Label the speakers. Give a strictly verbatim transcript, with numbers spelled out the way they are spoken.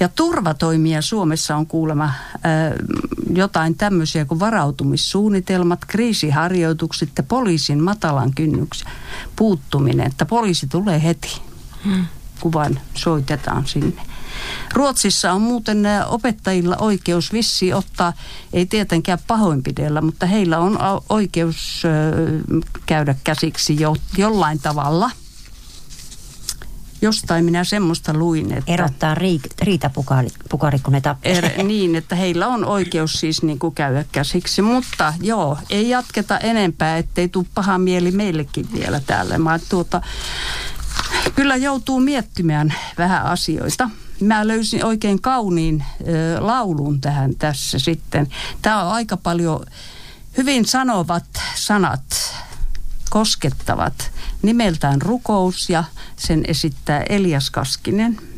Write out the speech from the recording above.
Speaker 1: Ja turvatoimia Suomessa on kuulemma äh, jotain tämmöisiä kuin varautumissuunnitelmat, kriisiharjoitukset ja poliisin matalan kynnyksen puuttuminen, että poliisi tulee heti, hmm. kun vain soitetaan sinne. Ruotsissa on muuten opettajilla oikeus vissiin ottaa, ei tietenkään pahoinpidellä, mutta heillä on oikeus käydä käsiksi jo, jollain tavalla. Jostain minä semmoista luin, että...
Speaker 2: Erottaa riitapukarit, kun ne tappelee.
Speaker 1: Er, niin, että heillä on oikeus siis niin kuin käydä käsiksi, mutta joo, ei jatketa enempää, ettei tule paha mieli meillekin vielä täällä. Mä tuota, kyllä joutuu miettimään vähän asioita. Mä löysin oikein kauniin ö, laulun tähän tässä sitten. Tämä on aika paljon hyvin sanovat sanat, koskettavat. Nimeltään Rukous ja sen esittää Elias Kaskinen.